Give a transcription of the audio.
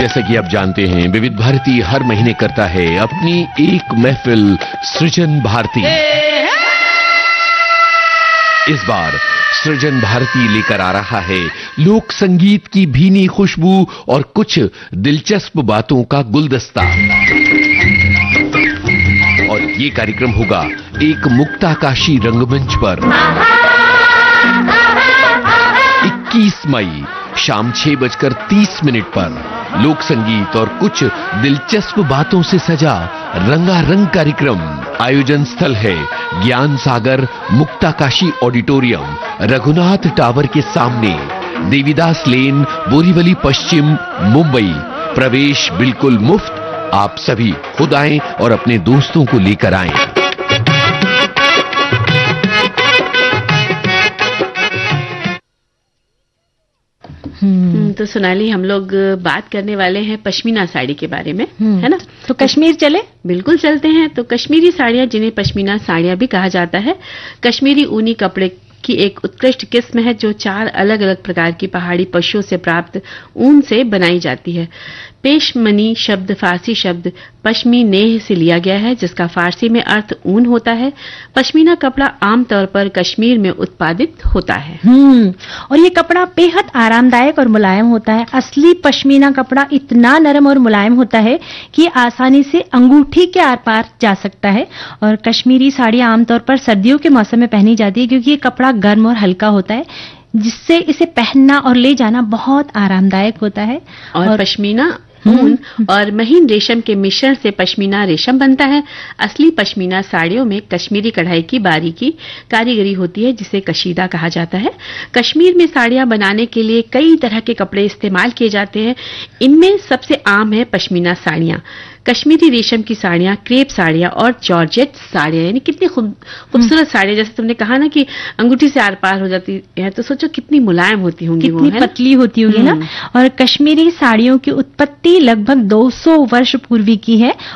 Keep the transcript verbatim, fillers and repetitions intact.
जैसा कि आप जानते हैं, विविध भारती हर महीने करता है अपनी एक महफिल सृजन भारती। इस बार सृजन भारती लेकर आ रहा है लोक संगीत की भीनी खुशबू और कुछ दिलचस्प बातों का गुलदस्ता। और ये कार्यक्रम होगा एक मुक्ताकाशी रंगमंच पर। इक्कीस मई शाम छह बजकर तीस मिनट पर लोक संगीत और कुछ दिलचस्प बातों से सजा रंगारंग कार्यक्रम। आयोजन स्थल है ज्ञान सागर मुक्ताकाशी ऑडिटोरियम, रघुनाथ टावर के सामने, देवीदास लेन, बोरीवली पश्चिम, मुंबई। प्रवेश बिल्कुल मुफ्त। आप सभी खुद आएं और अपने दोस्तों को लेकर आएं। तो सोनाली, हम लोग बात करने वाले हैं पश्मीना साड़ी के बारे में, है ना? तो कश्मीर चले? बिल्कुल चलते हैं। तो कश्मीरी साड़ियां, जिन्हें पश्मीना साड़ियां भी कहा जाता है, कश्मीरी ऊनी कपड़े की एक उत्कृष्ट किस्म है जो चार अलग अलग प्रकार की पहाड़ी पशुओं से प्राप्त ऊन से बनाई जाती है। पेशमनी शब्द फारसी शब्द पश्मीनेह से लिया गया है, जिसका फारसी में अर्थ ऊन होता है। पश्मीना कपड़ा आमतौर पर कश्मीर में उत्पादित होता है। हम्म और ये कपड़ा बेहद आरामदायक और मुलायम होता है। असली पश्मीना कपड़ा इतना नरम और मुलायम होता है कि आसानी से अंगूठी के आर पार जा सकता है। और कश्मीरी साड़ियां आमतौर पर सर्दियों के मौसम में पहनी जाती है, क्योंकि ये कपड़ा गर्म और हल्का होता है, जिससे इसे पहनना और ले जाना बहुत आरामदायक होता है। और, और पश्मीना ऊन और महीन रेशम के मिश्रण से पश्मीना रेशम बनता है। असली पश्मीना साड़ियों में कश्मीरी कढ़ाई की बारीकी कारीगरी होती है, जिसे कशीदा कहा जाता है। कश्मीर में साड़ियां बनाने के लिए कई तरह के कपड़े इस्तेमाल किए जाते हैं। इनमें सबसे आम है पश्मीना साड़ियां, कश्मीरी रेशम की साड़ियां, क्रेप साड़ियां और जॉर्जेट साड़ियां। यानी कितनी खूबसूरत साड़ियां, जैसे तुमने कहा ना कि अंगूठी से आर पार हो जाती है, तो सोचो कितनी मुलायम होती होंगी, कितनी वो, पतली होती होगी ना। और कश्मीरी साड़ियों की उत्पत्ति लगभग दो सौ वर्ष पूर्व की है